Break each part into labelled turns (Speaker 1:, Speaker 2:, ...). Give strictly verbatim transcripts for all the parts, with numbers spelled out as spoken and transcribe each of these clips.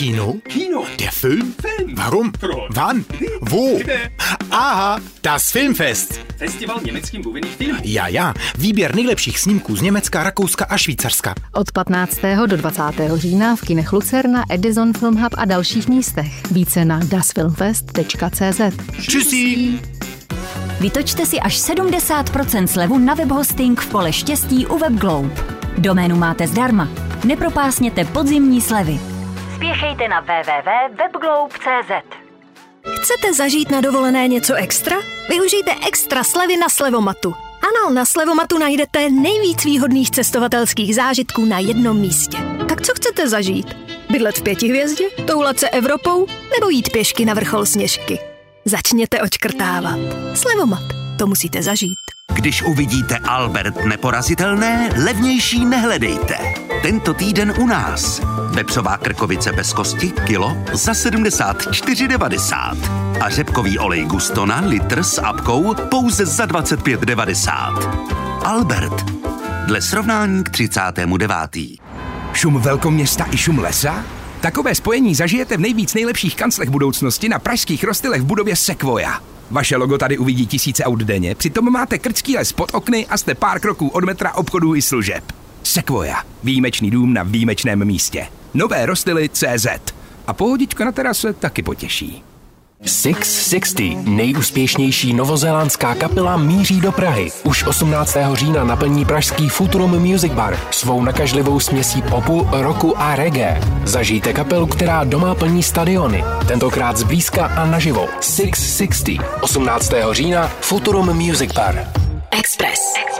Speaker 1: Kino?
Speaker 2: Kino.
Speaker 1: Der Film?
Speaker 2: Film.
Speaker 1: Warum?
Speaker 2: Pro.
Speaker 1: Wann? Wo?
Speaker 2: Kde?
Speaker 1: Aha, das Filmfest.
Speaker 2: Festival německých mluvených filmů.
Speaker 1: Ja, ja. Výběr nejlepších snímků z Německa, Rakouska a Švýcarska.
Speaker 3: Od patnáctého do dvacátého října v kinech Lucerna, Edison Film Hub a dalších místech. Více na dasfilmfest tečka cé zet.
Speaker 1: Tschüssi.
Speaker 4: Vytočte si až sedmdesát procent slevu na webhosting v pole štěstí u WebGlobe. Doménu máte zdarma. Nepropásněte podzimní slevy. Spěchejte na w w w tečka webglobe tečka cé zet.
Speaker 5: Chcete zažít na dovolené něco extra? Využijte extra slevy na Slevomatu. Ano, na Slevomatu najdete nejvíc výhodných cestovatelských zážitků na jednom místě. Tak co chcete zažít? Bydlet v pěti hvězdě? Toulat se Evropou? Nebo jít pěšky na vrchol Sněžky? Začněte odškrtávat. Slevomat. To musíte zažít.
Speaker 6: Když uvidíte Albert neporazitelné, levnější nehledejte. Tento týden u nás. Vepřová krkovice bez kosti, kilo za sedmdesát čtyři devadesát. A řepkový olej Gustona, litr s apkou, pouze za dvacet pět devadesát. Albert. Dle srovnání k třicátému devátému
Speaker 7: Šum velkoměsta i šum lesa? Takové spojení zažijete v nejvíc nejlepších kanclech budoucnosti na pražských Rostylech v budově Sequoia. Vaše logo tady uvidí tisíce aut denně, přitom máte krčský les pod okny a jste pár kroků od metra, obchodů i služeb. Sequoia. Výjimečný dům na výjimečném místě. Nové Rostyly tečka cé zet. A pohodička na terase taky potěší.
Speaker 8: šest set šedesát, nejúspěšnější novozélandská kapela, míří do Prahy. Už osmnáctého října naplní pražský Futurum Music Bar svou nakažlivou směsí popu, rocku a reggae. Zažijte kapelu, která doma plní stadiony. Tentokrát zblízka a naživo. šest set šedesát, osmnáctého října Futurum Music Bar.
Speaker 5: Express.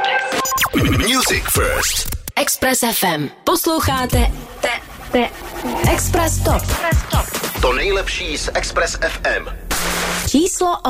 Speaker 9: Music First.
Speaker 5: Express ef em. Posloucháte te, te, Express Top.
Speaker 9: To nejlepší z Express ef em.
Speaker 5: Číslo